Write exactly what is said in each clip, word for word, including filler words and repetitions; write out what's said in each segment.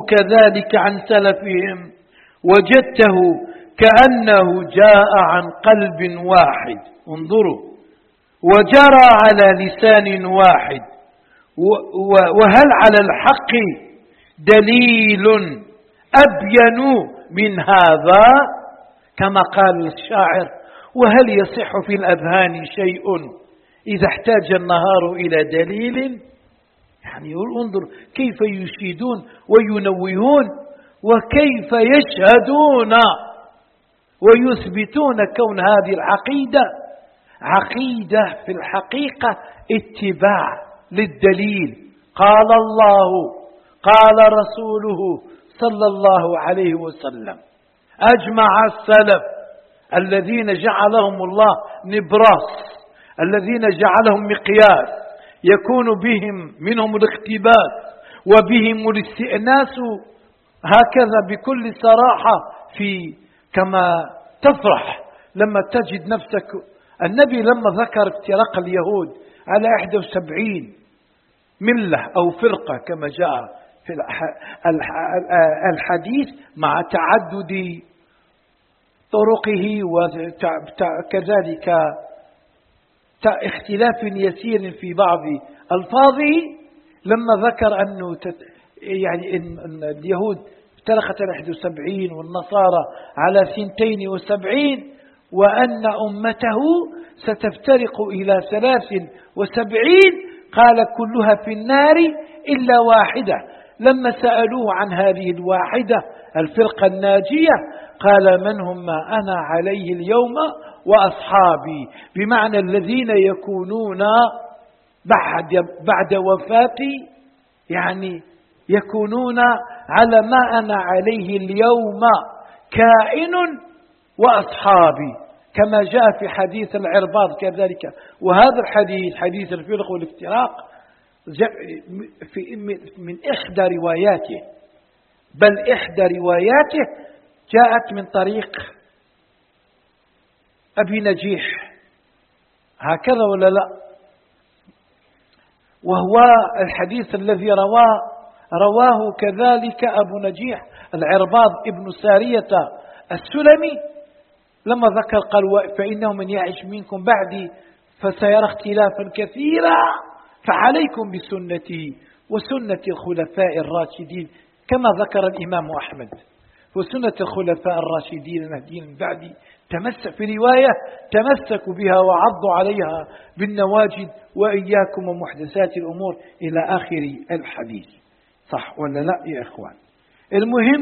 كذلك عن سلفهم وجدته كأنه جاء عن قلب واحد، انظروا، وجرى على لسان واحد. وهل على الحق دليل أبين من هذا؟ كما قال الشاعر: وهل يصح في الأذهان شيء إذا احتاج النهار إلى دليل؟ يعني انظر كيف يشيدون وينوهون وكيف يشهدون ويثبتون كون هذه العقيدة عقيدة في الحقيقة اتباع للدليل. قال الله قال رسوله صلى الله عليه وسلم. أجمع السلف الذين جعلهم الله نبراس، الذين جعلهم مقياس يكون بهم منهم الاقتباس وبهم الاستئناس، هكذا بكل صراحة، في كما تفرح لما تجد نفسك. النبي لما ذكر افتراق اليهود على إحدى وسبعين ملة أو فرقة كما جاء في الحديث مع تعدد طرقه وكذلك اختلاف يسير في بعض ألفاظه، لما ذكر أنه يعني إن اليهود افترقت على إحدى وسبعين والنصارى على ثنتين وسبعين، وأن أمته ستفترق إلى ثلاث وسبعين، قال كلها في النار إلا واحدة. لما سألوه عن هذه الواحدة الفرقة الناجية قال: من هم ما أنا عليه اليوم وأصحابي، بمعنى الذين يكونون بعد, بعد وفاتي، يعني يكونون على ما أنا عليه اليوم كائن وأصحابي، كما جاء في حديث العرباض كذلك. وهذا الحديث حديث الفرق والافتراق من إحدى رواياته، بل إحدى رواياته جاءت من طريق أبي نجيح، هكذا ولا لا؟ وهو الحديث الذي رواه رواه كذلك أبو نجيح العرباض ابن سارية السلمي، لما ذكر قال: فإنه من يعش منكم بعدي فسيرى اختلافا كثيرا فعليكم بسنتي وسنة الخلفاء الراشدين، كما ذكر الإمام أحمد: وسنة الخلفاء الراشدين المهديين من بعدي تمسك، في رواية: تمسكوا بها وعضوا عليها بالنواجد وإياكم ومحدثات الأمور، إلى آخر الحديث. صح ولا لا يا إخوان؟ المهم،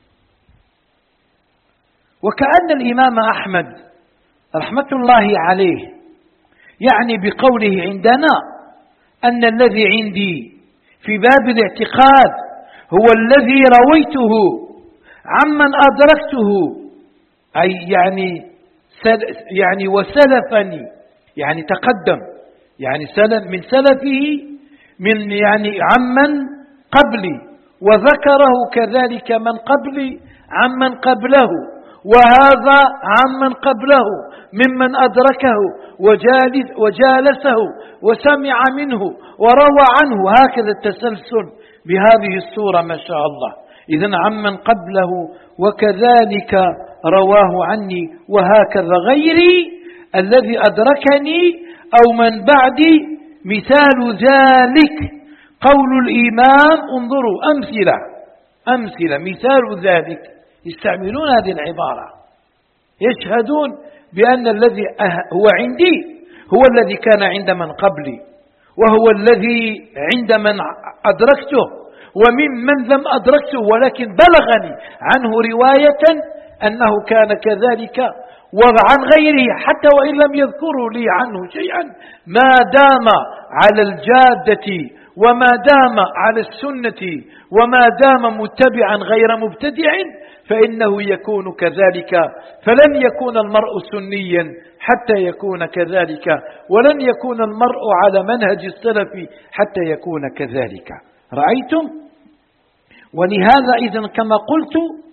وكأن الإمام أحمد رحمة الله عليه يعني بقوله عندنا أن الذي عندي في باب الاعتقاد هو الذي رويته عمن أدركته، أي يعني يعني وسلفني، يعني تقدم، يعني سلف من سلفه، من يعني عمن قبلي، وذكره كذلك من قبلي عمن قبله، وهذا عمن قبله ممن أدركه وجالس وجالسه وسمع منه وروى عنه، هكذا التسلسل بهذه الصورة ما شاء الله. إذن عمن قبله وكذلك رواه عني، وهكذا غيري الذي أدركني أو من بعدي. مثال ذلك قول الإمام، انظروا أمثلة أمثلة مثال ذلك، يستعملون هذه العبارة، يشهدون بأن الذي هو عندي هو الذي كان عند من قبلي، وهو الذي عند من أدركته، وممن لم أدركته ولكن بلغني عنه رواية أنه كان كذلك، وعن غيره حتى وإن لم يذكروا لي عنه شيئا، ما دام على الجادة وما دام على السنة وما دام متبعا غير مبتدع فإنه يكون كذلك. فلن يكون المرء سنيا حتى يكون كذلك، ولن يكون المرء على منهج السلف حتى يكون كذلك. رأيتم؟ ولهذا إذن كما قلت،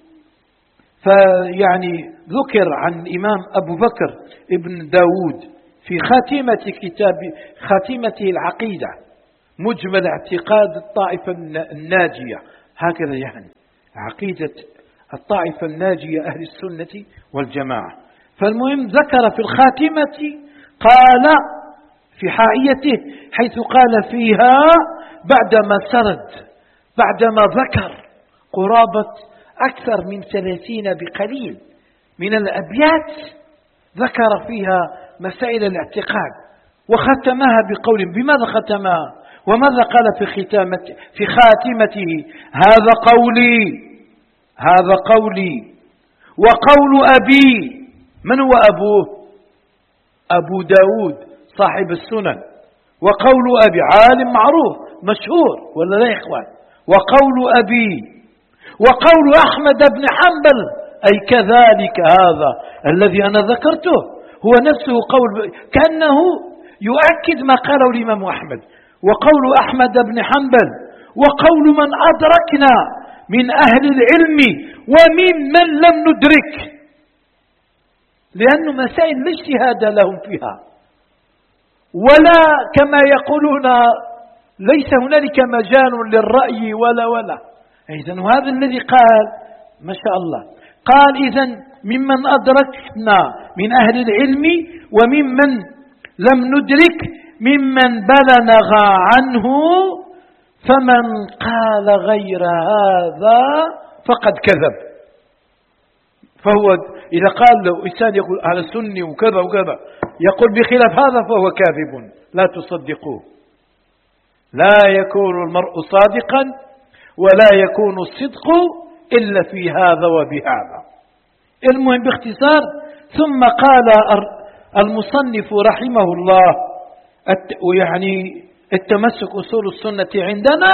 فيعني ذكر عن الإمام أبو بكر ابن داود في خاتمة كتاب خاتمته العقيدة، مجمل اعتقاد الطائفة الناجية، هكذا يعني عقيدة الطائفة الناجية أهل السنة والجماعة. فالمهم ذكر في الخاتمة قال في حائيته حيث قال فيها بعدما سرد بعدما ذكر قرابة أكثر من ثلاثين بقليل من الأبيات ذكر فيها مسائل الاعتقاد وختمها بقول. بماذا ختمها وماذا قال في ختامة في خاتمته؟ هذا قولي هذا قولي وقول أبي. من هو أبوه؟ أبو داود صاحب السنن. وقول أبي عالم معروف مشهور ولا لا يا إخوان؟ وقول أبي وقول أحمد بن حنبل أي كذلك هذا الذي أنا ذكرته هو نفسه قول كأنه يؤكد ما قاله الإمام أحمد. وقول أحمد بن حنبل وقول من أدركنا من أهل العلم وممن لم ندرك، لأنه مسائل لا اجتهاد لهم فيها ولا كما يقولون ليس هنالك مجال للرأي ولا ولا. إذن وهذا الذي قال ما شاء الله قال إذن ممن أدركنا من أهل العلم وممن لم ندرك ممن بلغ عنه، فمن قال غير هذا فقد كذب. فهو إذا قال له إنسان يقول على السني وكذا وكذا يقول بخلاف هذا فهو كاذب لا تصدقوه. لا يكون المرء صادقا ولا يكون الصدق إلا في هذا وبهذا. المهم باختصار ثم قال المصنف رحمه الله ويعني التمسك أصول السنة عندنا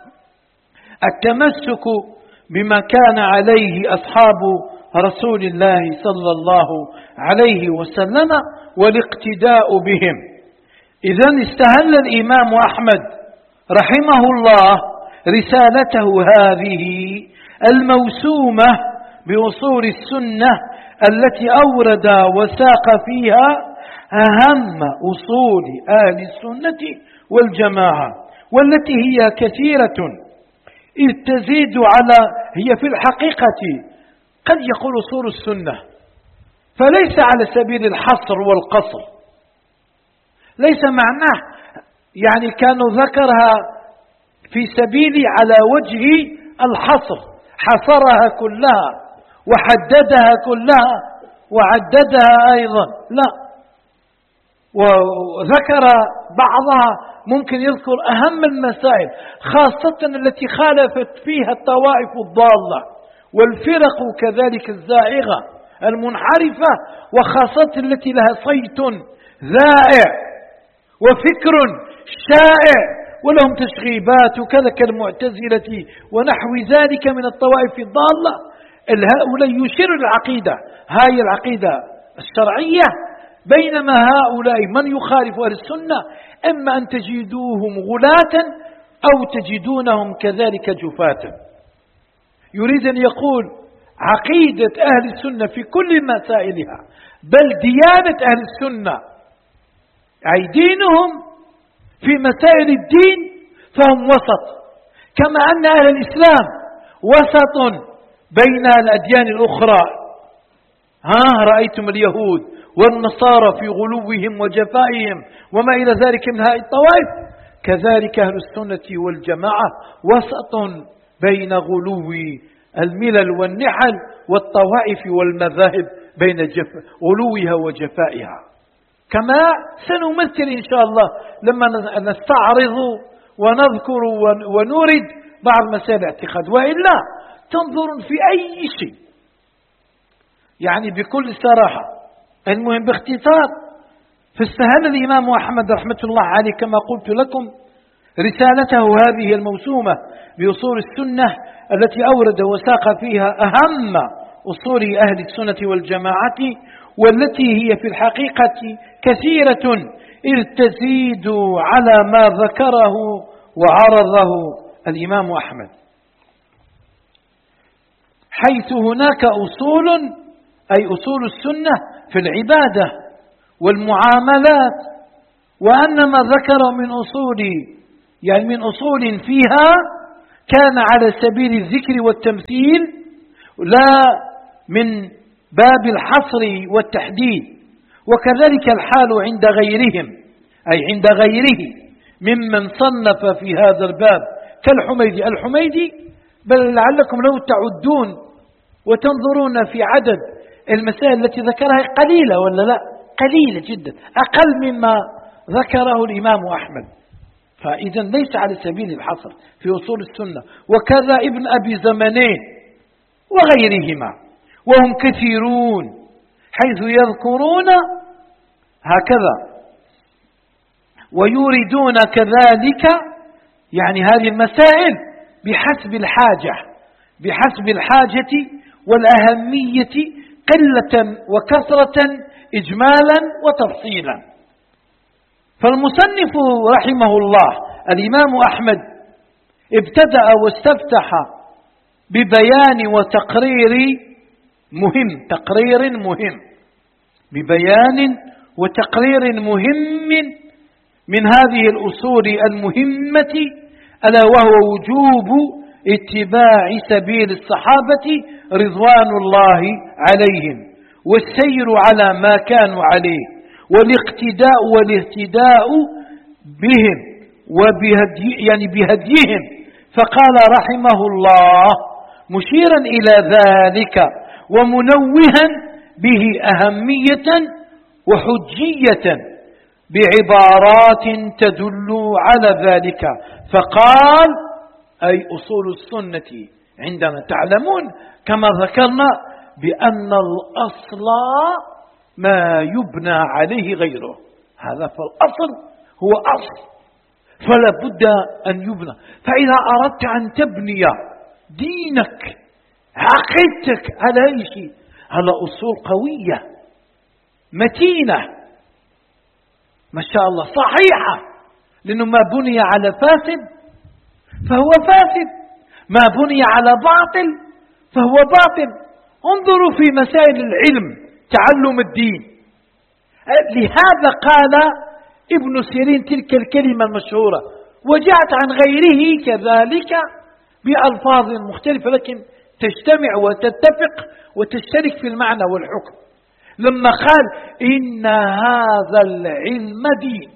التمسك بما كان عليه أصحاب رسول الله صلى الله عليه وسلم والاقتداء بهم. إذن استهل الإمام أحمد رحمه الله رسالته هذه الموسومة بأصول السنة التي أورد وساق فيها أهم أصول أهل السنة والجماعة، والتي هي كثيرة إذ تزيد على هي في الحقيقة قد يقول أصول السنة فليس على سبيل الحصر والقصر، ليس معناه يعني كانوا ذكرها في سبيل على وجه الحصر، حصرها كلها وحددها كلها وعددها أيضا، لا، وذكر بعضها ممكن يذكر أهم المسائل خاصة التي خالفت فيها الطوائف الضالة والفرق كذلك الزائغة المنحرفة، وخاصة التي لها صيت ذائع وفكر شائع ولهم تشغيبات وكذا كالمعتزلة ونحو ذلك من الطوائف الضالة. هؤلاء يشير العقيدة هاي العقيدة الشرعية، بينما هؤلاء من يخالف أهل السنة إما أن تجدوهم غلاة أو تجدونهم كذلك جفاة. يريد أن يقول عقيدة أهل السنة في كل مسائلها بل ديانة أهل السنة أي دينهم في مسائل الدين فهم وسط، كما أن أهل الإسلام وسط بين الأديان الأخرى. ها رأيتم اليهود والنصارى في غلوهم وجفائهم وما إلى ذلك من هذه الطوائف، كذلك أهل السنة والجماعة وسط بين غلو الملل والنحل والطوائف والمذاهب بين جف... غلوها وجفائها، كما سنمثل إن شاء الله لما نستعرض ونذكر ونورد بعض مسائل الاعتقاد. وإلا تنظر في أي شيء يعني بكل صراحة. المهم باختصار فاستهل الإمام أحمد رحمة الله عليه كما قلت لكم رسالته هذه الموسومة بأصول السنة التي أورد وساق فيها أهم أصول أهل السنة والجماعة، والتي هي في الحقيقة كثيرة إذ تزيد على ما ذكره وعرضه الإمام أحمد، حيث هناك أصول أي أصول السنة في العبادة والمعاملات، وأن ما ذكر من أصول يعني من أصول فيها كان على سبيل الذكر والتمثيل لا من باب الحصر والتحديد. وكذلك الحال عند غيرهم، أي عند غيره ممن صنف في هذا الباب كالحميدي. الحميدي بل لعلكم لو تعدون وتنظرون في عدد المسائل التي ذكرها قليلة ولا لا؟ قليلة جدا، أقل مما ذكره الإمام أحمد. فإذا ليس على سبيل الحصر في أصول السنة. وكذا ابن أبي زمانين وغيرهما، وهم كثيرون حيث يذكرون هكذا ويوردون كذلك يعني هذه المسائل بحسب الحاجة بحسب الحاجة والأهمية قلة وكثرة إجمالا وتفصيلا. فالمصنف رحمه الله الإمام أحمد ابتدأ واستفتح ببيان وتقرير مهم تقرير مهم ببيان وتقرير مهم من هذه الأصول المهمة، ألا وهو وجوب اتباع سبيل الصحابة رضوان الله عليهم والسير على ما كانوا عليه والاقتداء والاهتداء بهم وبهدي يعني بهديهم. فقال رحمه الله مشيرا إلى ذلك ومنوها به أهمية وحجية بعبارات تدل على ذلك، فقال أي أصول السنة عندنا تعلمون كما ذكرنا بأن الأصل ما يبنى عليه غيره. هذا فالأصل هو أصل فلا بد أن يبنى. فإذا أردت أن تبني دينك عقيدتك على أي شيء على أصول قوية متينة ما شاء الله صحيحة، لأنه ما بني على فاسد فهو فاسد، ما بني على باطل فهو باطل. انظروا في مسائل العلم تعلم الدين. لهذا قال ابن سيرين تلك الكلمة المشهورة، وجاءت عن غيره كذلك بألفاظ مختلفة لكن تجتمع وتتفق وتشترك في المعنى والحكم. لما قال إن هذا العلم دين،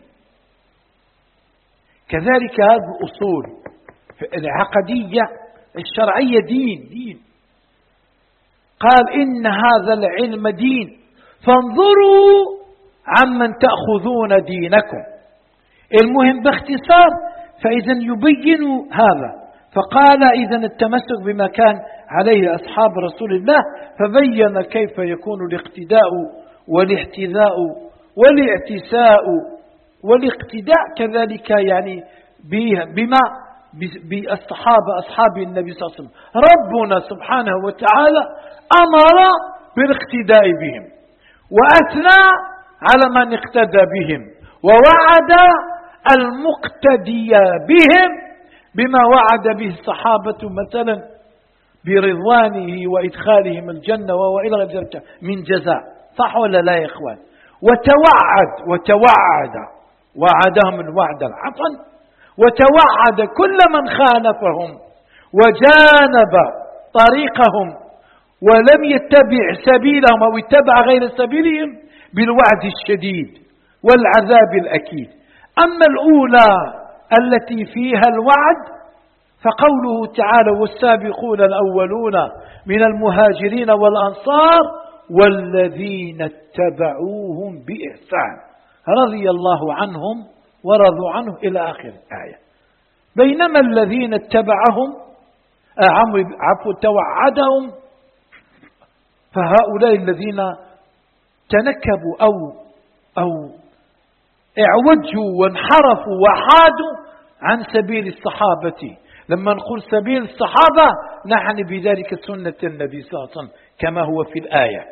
كذلك هذه الأصول العقدية الشرعية دين دين قال إن هذا العلم دين فانظروا عمن تأخذون دينكم. المهم باختصار فإذا يبين هذا. فقال إذا التمسك بما كان عليه أصحاب رسول الله، فبين كيف يكون الاقتداء والاحتذاء والاعتساء والاقتداء كذلك يعني بما بالصحابة أصحاب النبي صلى الله عليه وسلم. ربنا سبحانه وتعالى أمر بالاقتداء بهم وأثنى على من اقتدى بهم ووعد المقتدي بهم بما وعد به الصحابة مثلا برضوانه وإدخالهم الجنة وإلى غير ذلك من جزاء. صح ولا لا يا إخوان؟ وتوعد وتوعد وعدهم الوعد الحسن وتوعد كل من خالفهم وجانب طريقهم ولم يتبع سبيلهم أو اتبع غير سبيلهم بالوعد الشديد والعذاب الأكيد. أما الأولى التي فيها الوعد فقوله تعالى والسابقون الأولون من المهاجرين والأنصار والذين اتبعوهم بإحسان رضي الله عنهم ورضوا عنه إلى آخر الآية. بينما الذين اتبعهم عفوا توعدهم فهؤلاء الذين تنكبوا أو أو اعوجوا وانحرفوا وحادوا عن سبيل الصحابة. لما نقول سبيل الصحابة نعني بذلك سنة النبي صلى الله عليه وسلم كما هو في الآية،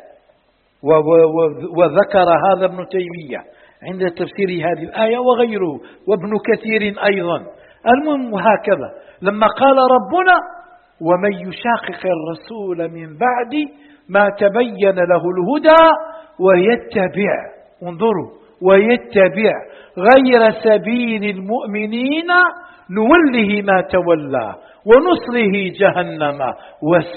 وذكر هذا ابن تيمية عند تفسير هذه الآية وغيره وابن كثير أيضا. المهم هكذا لما قال ربنا ومن يشاقق الرسول من بعد ما تبين له الهدى ويتبع انظروا ويتبع غير سبيل المؤمنين نوله ما تولى ونصله جهنم